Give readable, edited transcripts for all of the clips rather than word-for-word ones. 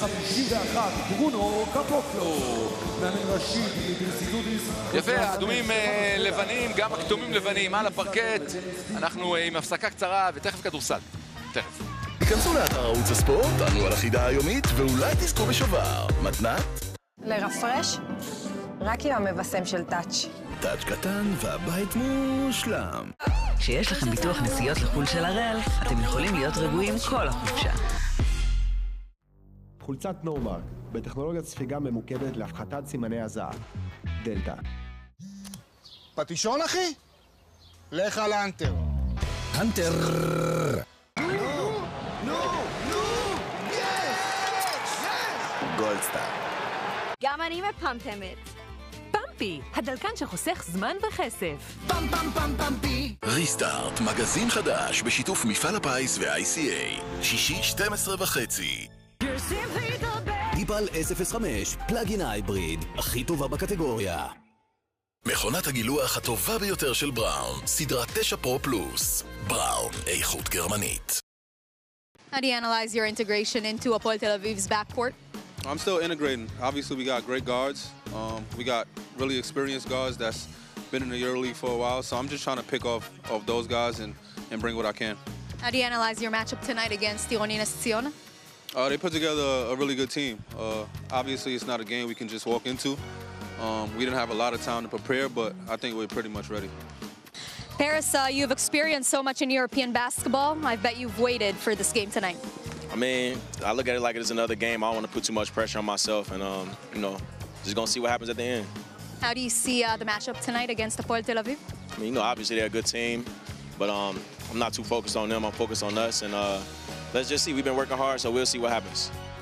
51, ברונו קפופלו, מאמן ראשי באינטרסיטודיס. יפה, האדומים לבנים, גם הכתומים לבנים על הפרקט. אנחנו עם הפסקה קצרה ותכף כדורסל. תכף. היכנסו לאתר ערוץ הספורט, ענו על החידה היומית ואולי תזכו בשובר. מתנת? לרפרש? רק עם המבשם של טאץ'. טאץ' קטן והבית מושלם. כשיש לכם ביטוח נסיעות לחו"ל של הראל, אתם יכולים להיות רגועים כל החופשה. חולצת נורמרק, בטכנולוגיית ספיגה ממוקדת להפחתת סימני הזעה. דלתא. פטישון אחי? לך על האנטר. הנטר! גולדסטאר. גם אני מפמפמת. פמפי, הדלקן שחוסך זמן וכסף. פם פם פם פמפי. ריסטארט, מגזין חדש בשיתוף מפעל הפיס ו-ICA. שישי 12:30. דיפל S05, פלאגין הייבריד, הכי טובה בקטגוריה. מכונת הגילוח הטובה ביותר של בראון, סדרה 9 פרו פלוס. בראון, איכות גרמנית. How do you analyze your integration into Hapoel Tel Aviv's backcourt? I'm still integrating. Obviously, we got great guards. We got really experienced guards that's been in the EuroLeague for a while. So I'm just trying to pick off those guys and bring what I can. How do you analyze your matchup tonight against Tironi Ness Ziona? They put together a really good team. Obviously, it's not a game we can just walk into. We didn't have a lot of time to prepare, but I think we're pretty much ready. Paris, you've experienced so much in European basketball. I bet you've waited for this game tonight. I mean, I look at it like it's another game. I don't want to put too much pressure on myself, and just gonna see what happens at the end. How do you see the matchup tonight against Hapoel Tel Aviv? I mean, obviously they're a good team, but I'm not too focused on them. I'm focused on us, and let's just see. We've been working hard, so we'll see what happens.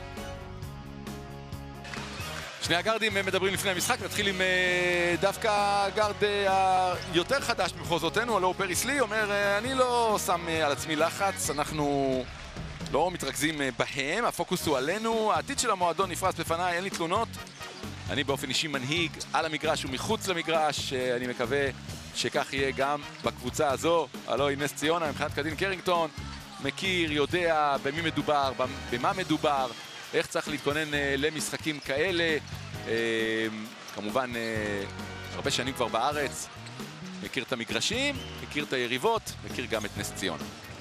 שני הגארדים מדברים לפני המשחק, נתחיל עם דווקא הגארד היותר חדש במחוזותינו, הלו פריס לי, אומר אני לא שם על עצמי לחץ, אנחנו לא מתרכזים בהם, הפוקוס הוא עלינו, העתיד של המועדון נפרס בפניי, אין לי תלונות, אני באופן אישי מנהיג על המגרש ומחוץ למגרש, אני מקווה שכך יהיה גם בקבוצה הזו, הלו עם נס ציונה, מבחינת קדין קרינגטון, מכיר, יודע במי מדובר, במה מדובר, איך צריך להתכונן למשחקים כאלה, כמובן הרבה שנים כבר בארץ, מכיר את המגרשים, מכיר את היריבות, מכיר גם את נס ציונה.